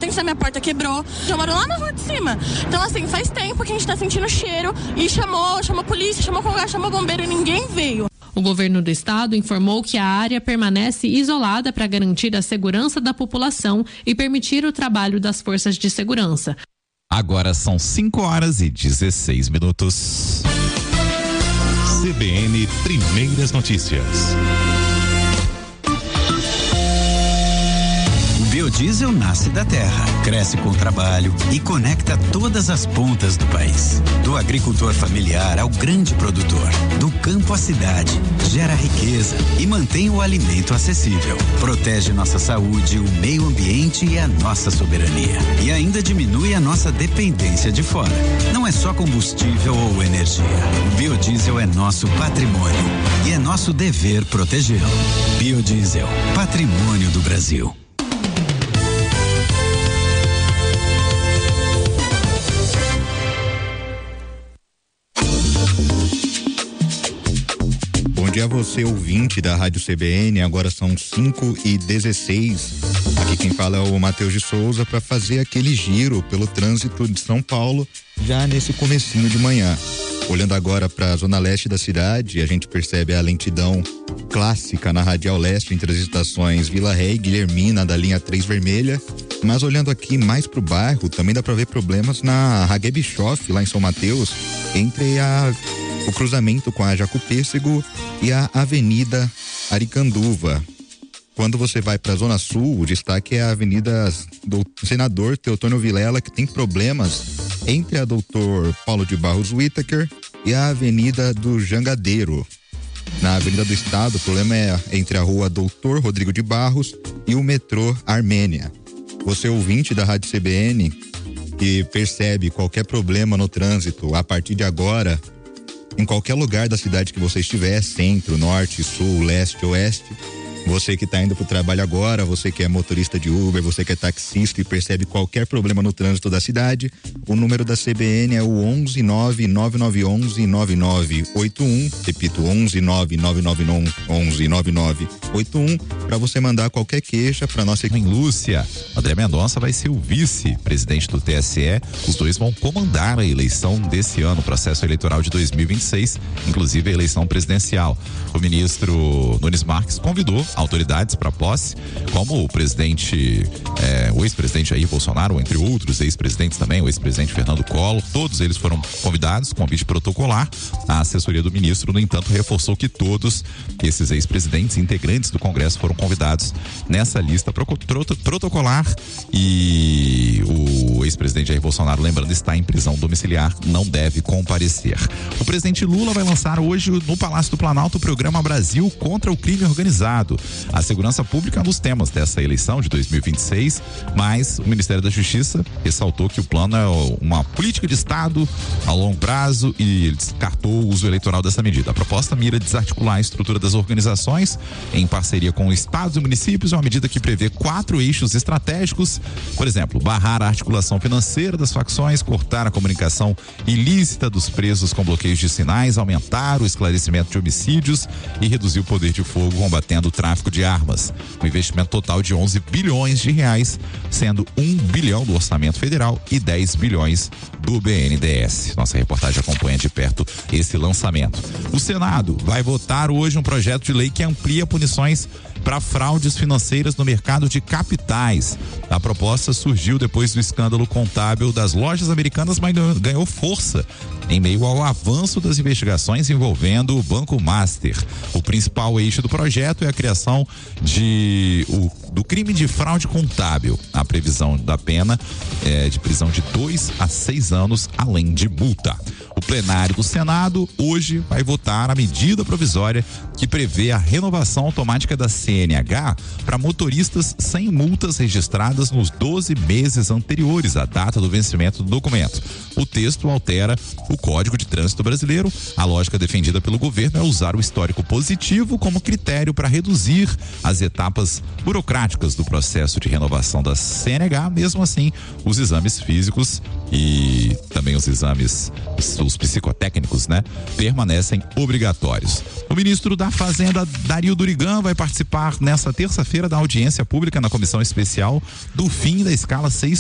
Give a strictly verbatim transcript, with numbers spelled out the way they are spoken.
frente da minha porta quebrou. Eu moro lá na rua de cima. Então, assim, faz tempo que a gente tá sentindo cheiro e chamou, chamou a polícia, chamou o chamou bombeiro e ninguém veio. O governo do estado informou que a área permanece isolada para garantir a segurança da população e permitir o trabalho das forças de segurança. Agora são cinco horas e dezesseis minutos. C B N Primeiras Notícias. Biodiesel nasce da terra, cresce com trabalho e conecta todas as pontas do país. Do agricultor familiar ao grande produtor, do campo à cidade, gera riqueza e mantém o alimento acessível. Protege nossa saúde, o meio ambiente e a nossa soberania. E ainda diminui a nossa dependência de fora. Não é só combustível ou energia. O biodiesel é nosso patrimônio e é nosso dever protegê-lo. Biodiesel, patrimônio do Brasil. Bom dia a você, ouvinte da Rádio C B N, agora são cinco e dezesseis. Aqui quem fala é o Matheus de Souza para fazer aquele giro pelo trânsito de São Paulo já nesse comecinho de manhã. Olhando agora para a zona leste da cidade, a gente percebe a lentidão clássica na Radial Leste entre as estações Vila Ré e Guilhermina da linha três vermelha, mas olhando aqui mais pro bairro, também dá para ver problemas na Hagué Bischoff, lá em São Mateus, entre a o cruzamento com a Jacopêssego e a Avenida Aricanduva. Quando você vai para a Zona Sul, o destaque é a Avenida do Senador Teotônio Vilela, que tem problemas entre a Doutor Paulo de Barros Whittaker e a Avenida do Jangadeiro. Na Avenida do Estado, o problema é entre a Rua Doutor Rodrigo de Barros e o metrô Armênia. Você, ouvinte da Rádio C B N, que percebe qualquer problema no trânsito a partir de agora, em qualquer lugar da cidade que você estiver, centro, norte, sul, leste, oeste, você que está indo para o trabalho agora, você que é motorista de Uber, você que é taxista e percebe qualquer problema no trânsito da cidade, o número da C B N é o onze nove nove nove um um nove nove oito um, repito, onze nove nove nove um um nove nove oito um, para você mandar qualquer queixa para nossa equipe. Em Lúcia, André Mendonça vai ser o vice-presidente do T S E, os dois vão comandar a eleição desse ano, o processo eleitoral de dois mil e vinte e seis, inclusive a eleição presidencial. O ministro Nunes Marques convidou autoridades para posse, como o presidente, é, o ex-presidente Jair Bolsonaro, entre outros ex-presidentes também, o ex-presidente Fernando Collor, todos eles foram convidados, convite protocolar. A assessoria do ministro, no entanto, reforçou que todos esses ex-presidentes integrantes do Congresso foram convidados nessa lista protocolar, e o ex-presidente Jair Bolsonaro, lembrando, está em prisão domiciliar, não deve comparecer. O presidente Lula vai lançar hoje no Palácio do Planalto o programa Brasil contra o crime organizado. A segurança pública é um dos temas dessa eleição de dois mil e vinte e seis, mas o Ministério da Justiça ressaltou que o plano é uma política de Estado a longo prazo e descartou o uso eleitoral dessa medida. A proposta mira desarticular a estrutura das organizações em parceria com estados e municípios, é uma medida que prevê quatro eixos estratégicos, por exemplo, barrar a articulação financeira das facções, cortar a comunicação ilícita dos presos com bloqueios de sinais, aumentar o esclarecimento de homicídios e reduzir o poder de fogo, combatendo o tráfico de armas. Um investimento total de onze bilhões de reais, sendo um bilhão do orçamento federal e dez bilhões do B N D E S. Nossa reportagem acompanha de perto esse lançamento. O Senado vai votar hoje um projeto de lei que amplia punições para fraudes financeiras no mercado de capitais. A proposta surgiu depois do escândalo contábil das lojas americanas, mas ganhou força em meio ao avanço das investigações envolvendo o Banco Master. O principal eixo do projeto é a criação de, o, do crime de fraude contábil. A previsão da pena é de prisão de dois a seis anos, além de multa. O plenário do Senado hoje vai votar a medida provisória que prevê a renovação automática da C N H para motoristas sem multas registradas nos doze meses anteriores à data do vencimento do documento. O texto altera o Código de Trânsito Brasileiro. A lógica defendida pelo governo é usar o histórico positivo como critério para reduzir as etapas burocráticas do processo de renovação da C N H. Mesmo assim, os exames físicos e também os exames, os psicotécnicos, né, permanecem obrigatórios. O ministro da Fazenda, Dario Durigan, vai participar nesta terça-feira da audiência pública na comissão especial do fim da escala seis